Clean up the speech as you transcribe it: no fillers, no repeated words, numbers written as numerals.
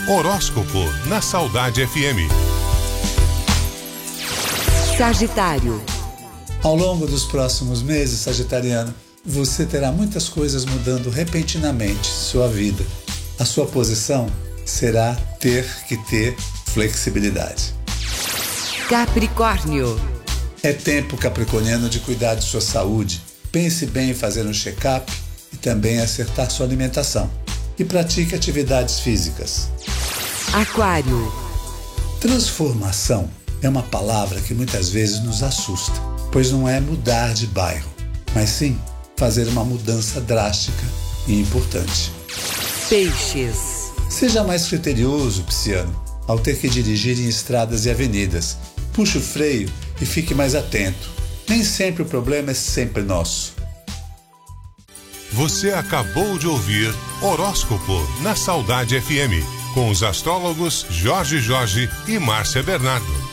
Horóscopo na Saudade FM. Sagitário. Ao longo dos próximos meses, sagitariano, você terá muitas coisas mudando repentinamente em sua vida. A sua posição será ter que ter flexibilidade. Capricórnio. É tempo capricorniano de cuidar de sua saúde. Pense bem em fazer um check-up e também acertar sua alimentação. E pratique atividades físicas. Aquário. Transformação é uma palavra que muitas vezes nos assusta, pois não é mudar de bairro, mas sim fazer uma mudança drástica e importante. Peixes. Seja mais criterioso, pisciano, ao ter que dirigir em estradas e avenidas. Puxe o freio e fique mais atento. Nem sempre o problema é sempre nosso. Você acabou de ouvir Horóscopo na Saudade FM, com os astrólogos Jorge e Márcia Bernardo.